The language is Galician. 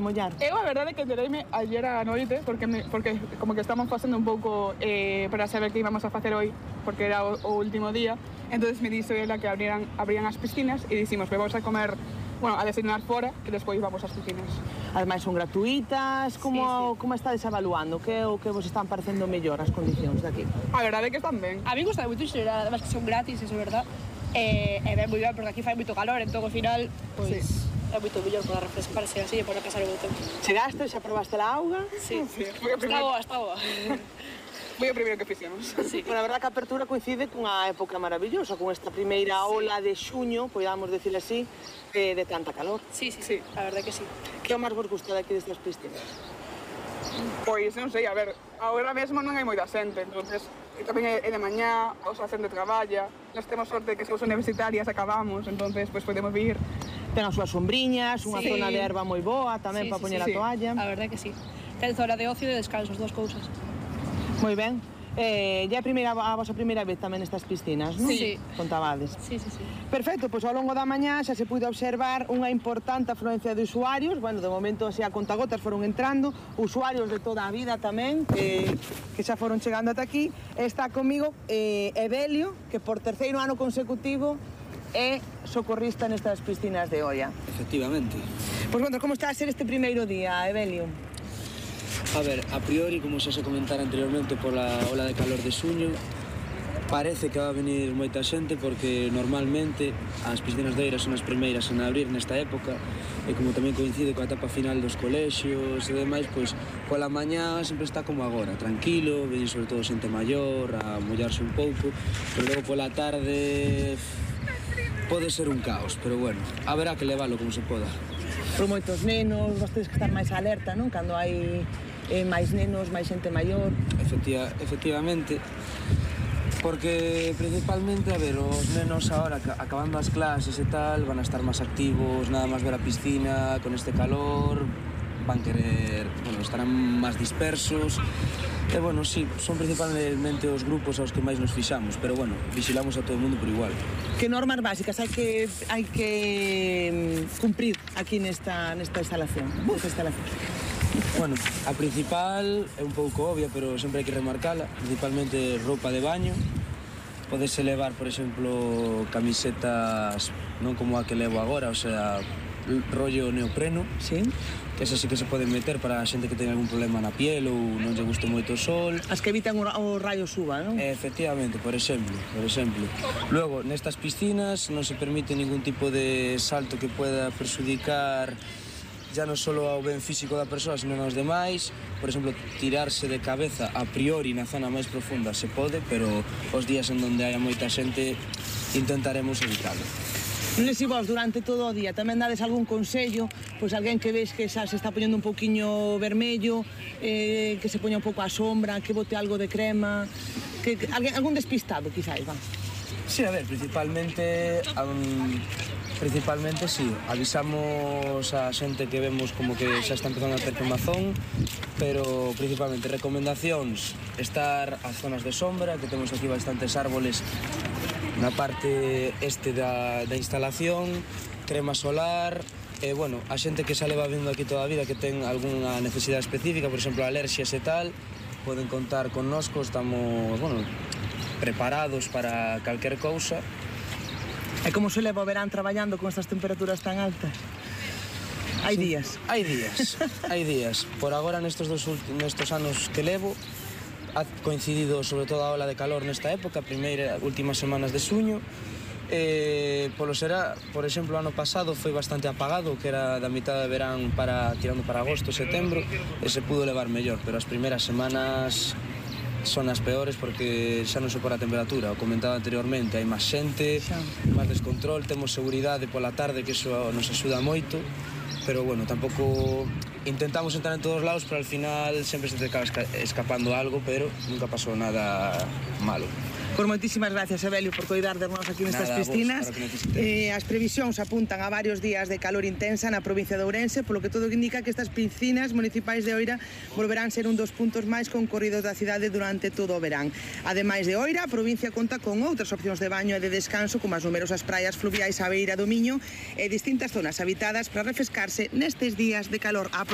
mollar? Eu a verdade é que entereime ayer á noite porque como que estamos facendo un pouco para saber que íbamos a facer hoy porque era o último día. Entonces me dixo ela que abrían as piscinas e dicimos, vamos a comer, bueno, a desayunar fora e despois vamos ás piscinas. Ademais son gratuitas, como estades evaluando? Que o que vos están parecendo mellor as condicións daqui? A verdade é que están ben. A mí gusta moito isto, además que son gratis, eso é verdad. E ben moi ben, porque aquí fai moito calor, entón ao final, pois, é moito mellor para refrescarse así e para pasar o tempo. Chegaste, xa probaste a auga? Sí, está boa. Foi o primeiro que fixemos. Sí. Bueno, a verdad que a apertura coincide cunha época maravillosa, con esta primeira ola de xuño, podamos decir así, de tanta calor. Sí, a verdad que sí. Que o máis vos gusta daqui destas piscinas? Pois non sei, a ver, agora mesmo non hai moita xente, entonces tamén é de mañá, a xente traballa, nos temos sorte que somos universitarias, acabamos, entonces pois podemos vir. Ten as súas sombriñas, unha zona de erva moi boa tamén para poñer a toalla. A verdade que sí. Ten zona de ocio e de descanso, as dúas cousas. Moi ben. Ya a vosa primeira vez tamén nestas piscinas, non? Sí. Contabades. Sí. Perfecto, pois ao longo da mañá xa se puide observar unha importante afluencia de usuarios, bueno, de momento así a contagotas foron entrando, usuarios de toda a vida tamén, que xa foron chegando ata aquí. Está comigo Evelio, que por terceiro ano consecutivo é socorrista nestas piscinas de Oia. Efectivamente. Pois, bueno, como está a ser este primeiro día, Evelio? A ver, a priori, como xa se comentara anteriormente pola ola de calor de xuño, parece que va a venir moita xente porque normalmente as piscinas de Oira son as primeiras en abrir nesta época e como tamén coincide coa etapa final dos colexios e demais, pois pola mañá sempre está como agora, tranquilo, veñen sobre todo xente maior a mollarse un pouco, pero logo pola tarde pode ser un caos, pero bueno, haberá que leválo como se poda. Por moitos nenos, vos tedes que estar máis alerta, non? Cando hai máis nenos, máis xente maior. Efectivamente, porque principalmente, a ver, os nenos ahora acabando as clases e tal van a estar máis activos, nada máis ver a piscina con este calor, van querer, bueno, estarán máis dispersos e, bueno, sí, son principalmente os grupos aos que máis nos fixamos, pero, bueno, vigilamos a todo o mundo por igual. Que normas básicas hai que cumprir aquí nesta instalación? Bueno, a principal é un pouco obvia, pero sempre hai que remarcala, principalmente roupa de baño. Podese levar, por exemplo, camisetas non como a que levo agora, o sea, rollo neopreno, sí, que esa sí que se poden meter para a xente que ten algún problema na piel ou non lle guste moito o sol. As que evitan o rayo suba, non? Efectivamente, por exemplo. Luego, nestas piscinas non se permite ningún tipo de salto que pueda perxudicar ya non só ao ben físico da persoa, sino aos demais. Por exemplo, tirarse de cabeza a priori na zona máis profunda se pode, pero os días en donde haya moita xente intentaremos evitalo. Non sei se vos durante todo o día tamén dades algún consello, pois alguén que ves que xa se está poñendo un poquinho vermello, que se poña un pouco á sombra, que bote algo de crema, algún despistado, quizáis, va. Sí, a ver, principalmente sí, avisamos a xente que vemos como que xa está empezando a ter quemazón, pero principalmente recomendacións, estar ás zonas de sombra, que temos aquí bastantes árboles na parte da instalación, crema solar, e, bueno, a xente que xa leva vindo aquí toda a vida que ten algunha necesidade específica, por exemplo, alerxias e tal, poden contar connosco, estamos, bueno, preparados para calquer cousa. E como se leva o verán traballando con estas temperaturas tan altas? Hai días. Hai días. Por agora, nestes anos que levo, ha coincidido sobre todo a ola de calor nesta época, últimas semanas de xuño. Por exemplo, o ano pasado foi bastante apagado, que era da mitad de verán tirando para agosto, setembro, e se pudo levar mellor, pero as primeiras semanas son as peores porque xa non supera a temperatura, o comentado anteriormente, hai máis xente, máis descontrol, temos seguridade pola tarde, que iso nos axuda moito, pero, bueno, tampouco intentamos entrar en todos os lados, pero al final sempre se te acaba escapando algo, pero nunca pasou nada malo. Pois moitísimas gracias, Evelio, por coidar de nós aquí nestas piscinas. As previsións apuntan a varios días de calor intensa na provincia de Ourense, polo que todo indica que estas piscinas municipais de Oira volverán ser un dos puntos máis concorridos da cidade durante todo o verán. Ademais de Oira, a provincia conta con outras opcións de baño e de descanso, como as numerosas praias fluviais á beira do Miño e distintas zonas habitadas para refrescarse nestes días de calor.